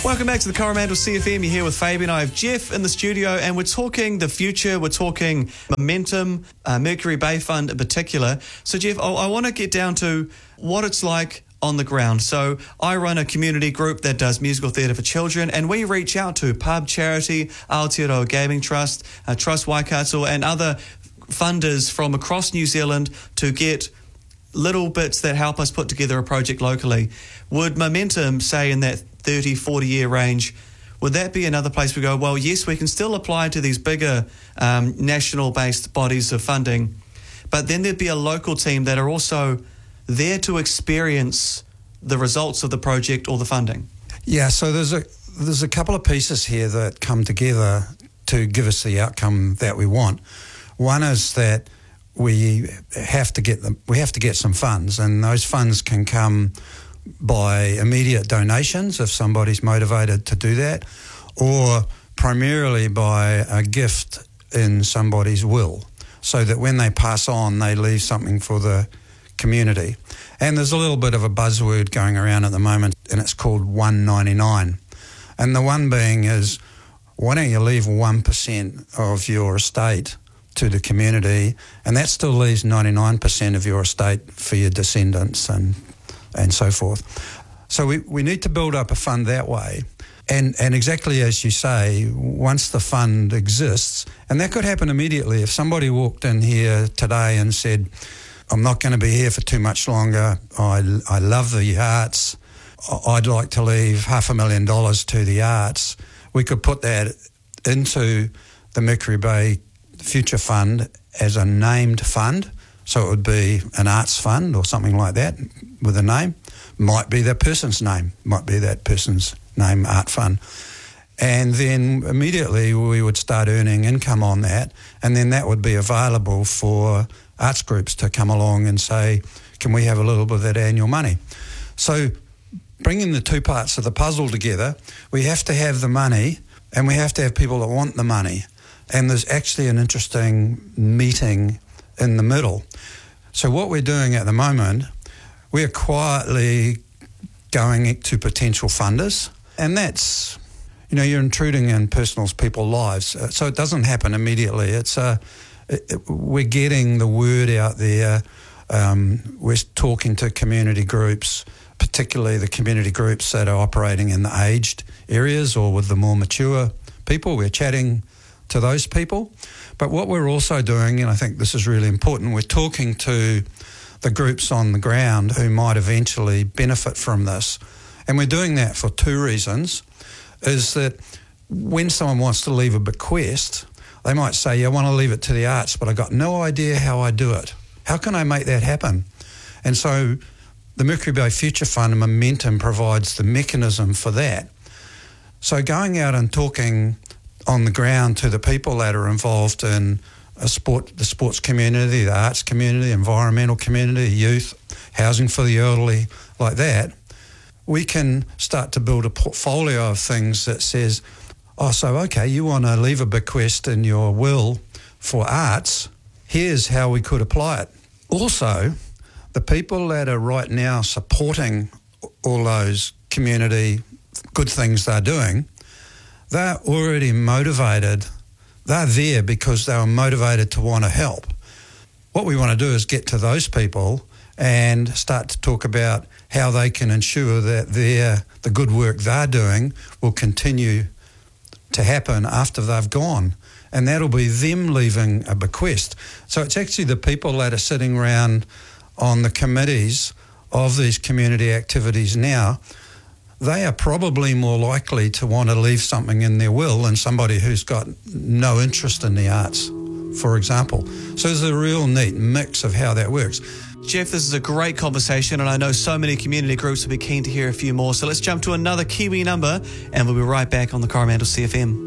Welcome back to the Coromandel CFM. You're here with Fabian. I have Jeff in the studio, and we're talking the future. We're talking momentum, Mercury Bay Fund in particular. So, Jeff, I want to get down to what it's like on the ground. So I run a community group that does musical theatre for children, and we reach out to pub, charity, Aotearoa Gaming Trust, Trust Waikato, and other funders from across New Zealand to get little bits that help us put together a project locally. Would momentum, say in that 30, 40 year range, would that be another place we go, well, yes, we can still apply to these bigger national based bodies of funding, but then there'd be a local team that are also there to experience the results of the project or the funding? Yeah, so there's a couple of pieces here that come together to give us the outcome that we want. One is that we have to get some funds, and those funds can come by immediate donations if somebody's motivated to do that, or primarily by a gift in somebody's will, so that when they pass on, they leave something for the community. And there's a little bit of a buzzword going around at the moment, and it's called 199. And the one being is, why don't you leave 1% of your estate to the community, and that still leaves 99% of your estate for your descendants and so forth. So we need to build up a fund that way. And exactly as you say, once the fund exists, and that could happen immediately. If somebody walked in here today and said, I'm not going to be here for too much longer, I love the arts, I'd like to leave $500,000 to the arts, we could put that into the Mercury Bay Future Fund as a named fund. So it would be an arts fund or something like that with a name. Might be that person's name, art fund. And then immediately we would start earning income on that, and then that would be available for arts groups to come along and say, can we have a little bit of that annual money? So bringing the two parts of the puzzle together, we have to have the money and we have to have people that want the money. And there's actually an interesting meeting in the middle. So what we're doing at the moment, we're quietly going to potential funders, and that's, you're intruding in people's lives. So it doesn't happen immediately. We're getting the word out there. We're talking to community groups, particularly the community groups that are operating in the aged areas or with the more mature people. We're chatting to those people. But what we're also doing, and I think this is really important, we're talking to the groups on the ground who might eventually benefit from this. And we're doing that for two reasons, is that when someone wants to leave a bequest, they might say, I want to leave it to the arts, but I've got no idea how I do it. How can I make that happen? And so the Mercury Bay Future Fund and Momentum provides the mechanism for that. So going out and talking on the ground to the people that are involved in the sports community, the arts community, environmental community, youth, housing for the elderly, like that, we can start to build a portfolio of things that says, okay, you want to leave a bequest in your will for arts, here's how we could apply it. Also, the people that are right now supporting all those community good things they're doing, they're already motivated. They're there because they were motivated to want to help. What we want to do is get to those people and start to talk about how they can ensure that the good work they're doing will continue to happen after they've gone. And that'll be them leaving a bequest. So it's actually the people that are sitting around on the committees of these community activities now, they are probably more likely to want to leave something in their will than somebody who's got no interest in the arts, for example. So there's a real neat mix of how that works. Jeff, this is a great conversation, and I know so many community groups will be keen to hear a few more. So let's jump to another Kiwi number, and we'll be right back on the Coromandel CFM.